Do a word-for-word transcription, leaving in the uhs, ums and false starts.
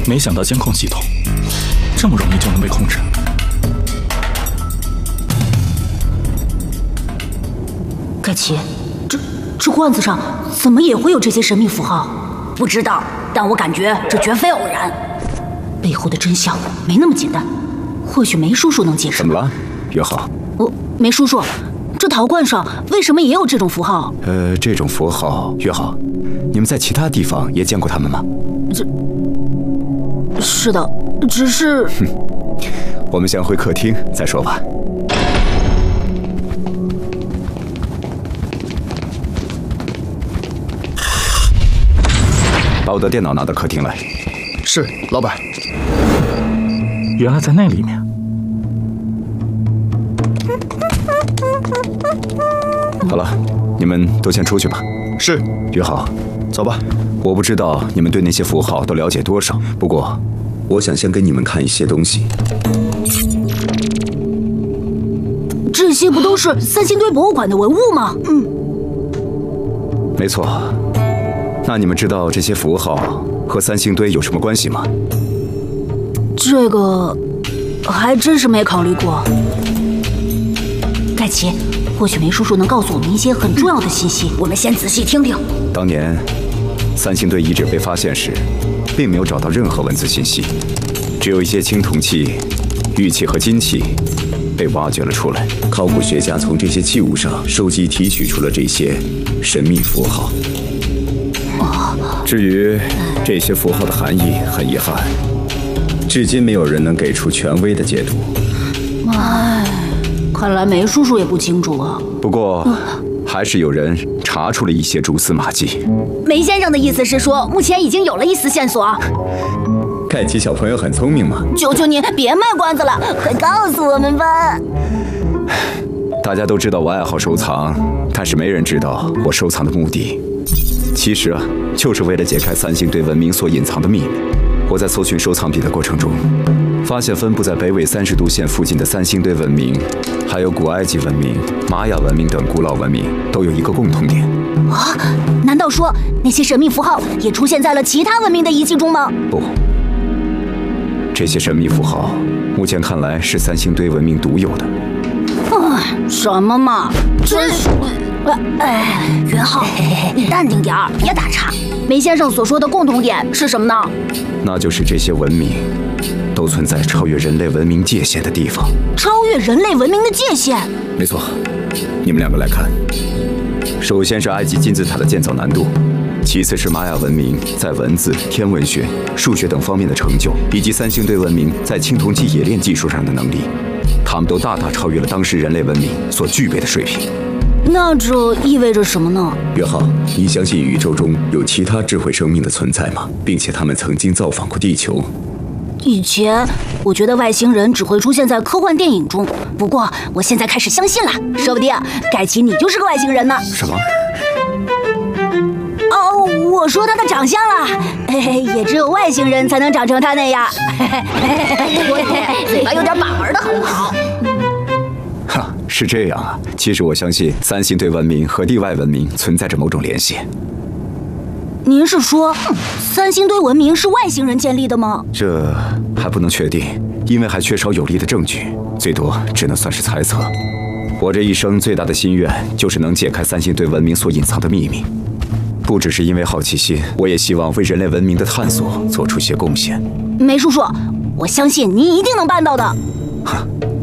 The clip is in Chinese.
没想到监控系统这么容易就能被控制。 盖奇，这这罐子上怎么也会有这些神秘符号？ 不知道，但我感觉这绝非偶然。 背后的真相没那么简单，或许梅叔叔能解释。 怎么了，约浩？ 哦，梅叔叔，这陶罐上为什么也有这种符号？ 呃，这种符号，约浩，你们在其他地方也见过他们吗？ 这，是的，只是…… 哼，我们先回客厅再说吧。把我的电脑拿到客厅来。 是，老板。 原来在那里面。 好了，你们都先出去吧。 是， 约浩， 走吧。 我不知道你们对那些符号都了解多少，不过我想先给你们看一些东西。 这些不都是三星堆博物馆的文物吗？嗯， 没错。那你们知道这些符号和三星堆有什么关系吗？ 这个还真是没考虑过。盖奇，或许梅叔叔能告诉我们一些很重要的信息， 我们先仔细听听。 当年三星堆遗址被发现时，并没有找到任何文字信息，只有一些青铜器、玉器和金器被挖掘了出来。考古学家从这些器物上收集提取出了这些神秘符号。至于这些符号的含义，很遗憾，至今没有人能给出权威的解读。 唉，看来梅叔叔也不清楚啊。 不过，还是有人查出了一些蛛丝马迹。 梅先生的意思是说，目前已经有了一丝线索。 盖奇小朋友很聪明嘛， 求求您别卖关子了，快告诉我们吧。 大家都知道我爱好收藏，但是没人知道我收藏的目的。其实啊，就是为了解开三星堆文明所隐藏的秘密。我在搜寻收藏品的过程中，发现分布在北纬三十度线附近的三星堆文明，还有古埃及文明、玛雅文明等古老文明，都有一个共同点。 啊？难道说那些神秘符号也出现在了其他文明的遗迹中吗？ 不，这些神秘符号目前看来是三星堆文明独有的。 唉，什么嘛，真是…… 哎，元浩，你淡定点儿，别打岔。梅先生所说的共同点是什么呢？ 那就是这些文明都存在超越人类文明界限的地方。 超越人类文明的界限？ 没错，你们两个来看。首先是埃及金字塔的建造难度，其次是玛雅文明在文字、天文学、数学等方面的成就，以及三星堆文明在青铜器冶炼技术上的能力，他们都大大超越了当时人类文明所具备的水平。 那这意味着什么呢？ 约浩，你相信宇宙中有其他智慧生命的存在吗？并且他们曾经造访过地球？ 以前我觉得外星人只会出现在科幻电影中，不过我现在开始相信了，说不定盖奇你就是个外星人呢。 什么？ 哦，我说他的长相啦，嘿嘿，也只有外星人才能长成他那样。 嘴巴有点把门的好不好？ 哈，是这样啊。其实我相信三星堆文明和地外文明存在着某种联系。 您是说，三星堆文明是外星人建立的吗？ 这还不能确定，因为还缺少有力的证据，最多只能算是猜测。我这一生最大的心愿就是能解开三星堆文明所隐藏的秘密，不只是因为好奇心，我也希望为人类文明的探索做出些贡献。 梅叔叔，我相信您一定能办到的。 哈。